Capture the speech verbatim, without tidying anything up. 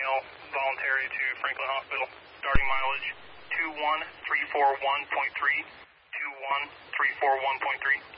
voluntary to Franklin Hospital. Starting mileage two one three four one point three, two one three four one point three.